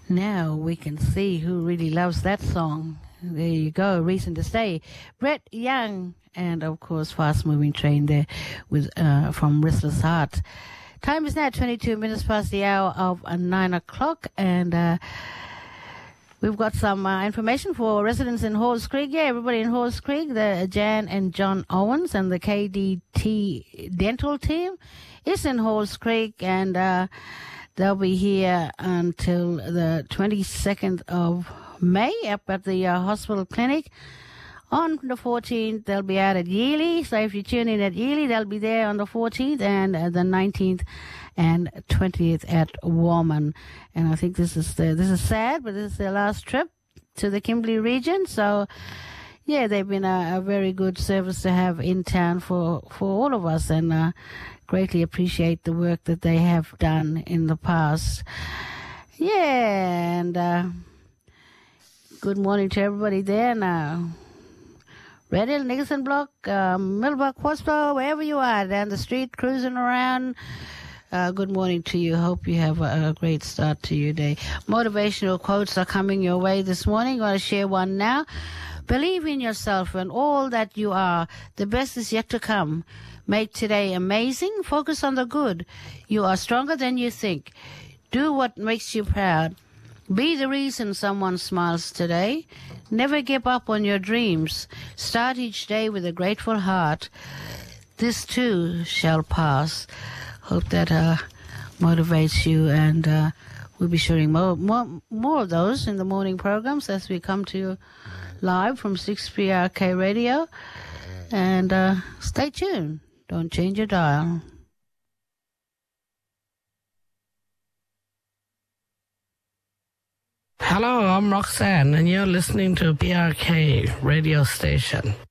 Now we can see who really loves that song. There you go, Reason to Stay. Brett Young, and of course Fast Moving Train there with from Restless Heart. Time is now 22 minutes past the hour of 9 o'clock, and we've got some information for residents in Halls Creek. Yeah, everybody in Halls Creek, the Jan and John Owens and the KDT dental team is in Halls Creek, and they'll be here until the 22nd of May up at the hospital clinic. On the 14th, they'll be out at Yealy. So if you tune in at Yealy, they'll be there on the 14th and the 19th and 20th at Warman. And I think this is sad, but this is their last trip to the Kimberley region. So, yeah, they've been a very good service to have in town for all of us, and greatly appreciate the work that they have done in the past. Yeah, and good morning to everybody there now. Red Hill, Nicholson Block, Millbrook, Horsesbow, wherever you are, down the street, cruising around. Good morning to you. Hope you have a great start to your day. Motivational quotes are coming your way this morning. I'm going to share one now. Believe in yourself and all that you are. The best is yet to come. Make today amazing. Focus on the good. You are stronger than you think. Do what makes you proud. Be the reason someone smiles today. Never give up on your dreams. Start each day with a grateful heart. This too shall pass. Hope that motivates you, and we'll be sharing more of those in the morning programs as we come to you live from 6 PRK Radio. And stay tuned. Don't change your dial. Hello, I'm Roxanne, and you're listening to PRK radio station.